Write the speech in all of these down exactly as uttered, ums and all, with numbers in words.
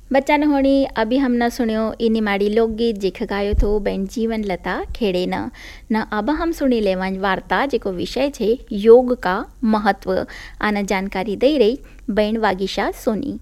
बच्चा न होनी अभी हम न सुनियो इ निमाड़ी लोकगीत जेख गायो थो बहन जीवन लता खेड़े न न अब हम सुनी लेवान वार्ता जेको विषय छे योग का महत्व। आना जानकारी दे रही बहन वागीशा सोनी।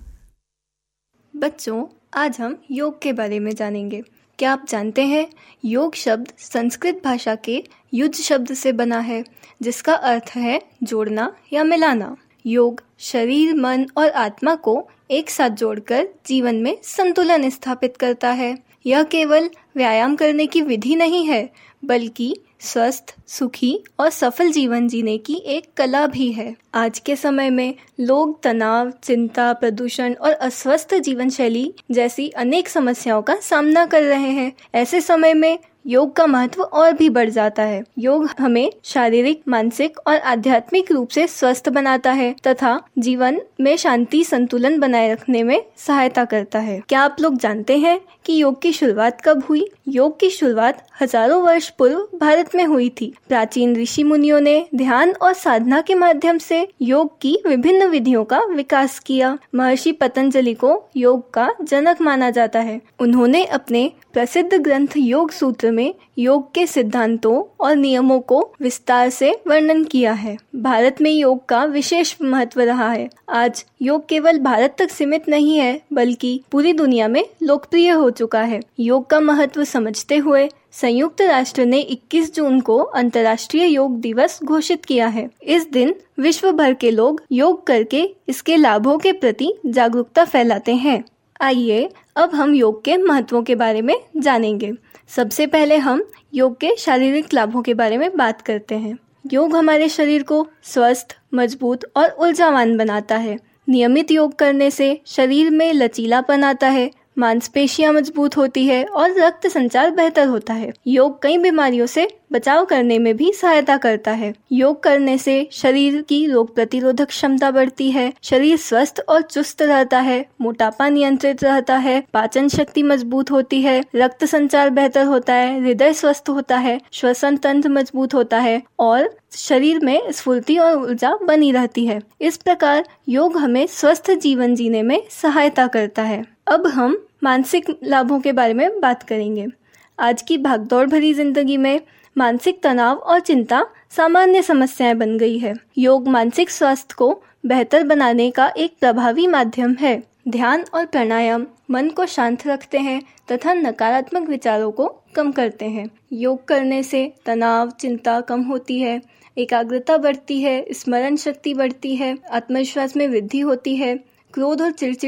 बच्चों, आज हम योग के बारे में जानेंगे। क्या आप जानते हैं योग शब्द संस्कृत भाषा के युज शब्द से बना है, जिसका अर्थ है जोड़ना या मिलाना। योग शरीर, मन और आत्मा को एक साथ जोड़कर जीवन में संतुलन स्थापित करता है। यह केवल व्यायाम करने की विधि नहीं है, बल्कि स्वस्थ, सुखी और सफल जीवन जीने की एक कला भी है। आज के समय में लोग तनाव, चिंता, प्रदूषण और अस्वस्थ जीवन शैली जैसी अनेक समस्याओं का सामना कर रहे हैं। ऐसे समय में योग का महत्व और भी बढ़ जाता है। योग हमें शारीरिक, मानसिक और आध्यात्मिक रूप से स्वस्थ बनाता है तथा जीवन में शांति, संतुलन बनाए रखने में सहायता करता है। क्या आप लोग जानते हैं कि योग की शुरुआत कब हुई? योग की शुरुआत हजारों वर्ष पूर्व भारत में हुई थी। प्राचीन ऋषि मुनियों ने ध्यान और साधना के माध्यम से योग की विभिन्न विधियों का विकास किया। महर्षि पतंजलि को योग का जनक माना जाता है। उन्होंने अपने प्रसिद्ध ग्रंथ योग सूत्र में योग के सिद्धांतों और नियमों को विस्तार से वर्णन किया है। भारत में योग का विशेष महत्व रहा है। आज योग केवल भारत तक सीमित नहीं है, बल्कि पूरी दुनिया में लोकप्रिय हो चुका है। योग का महत्व समझते हुए संयुक्त राष्ट्र ने इक्कीस जून को अंतर्राष्ट्रीय योग दिवस घोषित किया है। इस दिन विश्व भर के लोग योग करके इसके लाभों के प्रति जागरूकता फैलाते हैं। आइए अब हम योग के महत्वों के बारे में जानेंगे। सबसे पहले हम योग के शारीरिक लाभों के बारे में बात करते हैं। योग हमारे शरीर को स्वस्थ, मजबूत और ऊर्जावान बनाता है। नियमित योग करने से शरीर में लचीलापन आता है, मांसपेशियां मजबूत होती है और रक्त संचार बेहतर होता है। योग कई बीमारियों से बचाव करने में भी सहायता करता है। योग करने से शरीर की रोग प्रतिरोधक क्षमता बढ़ती है, शरीर स्वस्थ और चुस्त रहता है, मोटापा नियंत्रित रहता है, पाचन शक्ति मजबूत होती है, रक्त संचार बेहतर होता है, हृदय स्वस्थ होता है, श्वसन तंत्र मजबूत होता है और शरीर में स्फूर्ति और ऊर्जा बनी रहती है। इस प्रकार योग हमें स्वस्थ जीवन जीने में सहायता करता है। अब हम मानसिक लाभों के बारे में बात करेंगे। आज की भागदौड़ भरी जिंदगी में मानसिक तनाव और चिंता सामान्य समस्याएं बन गई है। योग मानसिक स्वास्थ्य को बेहतर बनाने का एक प्रभावी माध्यम है। ध्यान और प्राणायाम मन को शांत रखते हैं तथा नकारात्मक विचारों को कम करते हैं। योग करने से तनाव, चिंता कम होती है, एकाग्रता बढ़ती है, स्मरण शक्ति बढ़ती है, आत्मविश्वास में वृद्धि होती है, क्रोध और चिड़चिड़